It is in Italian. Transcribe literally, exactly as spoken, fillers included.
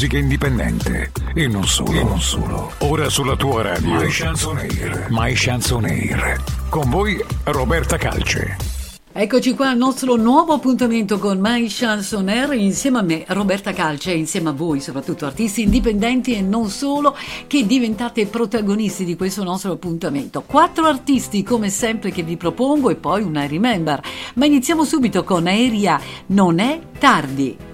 musica indipendente e non solo. E non solo. Ora sulla tua radio My Chanson Air. My Chanson Air. Con voi Roberta Calce. Eccoci qua al nostro nuovo appuntamento con My Chanson Air, insieme a me Roberta Calce e insieme a voi, soprattutto artisti indipendenti e non solo, che diventate protagonisti di questo nostro appuntamento. Quattro artisti come sempre che vi propongo e poi una Remember, ma iniziamo subito con Aeria, Non è tardi.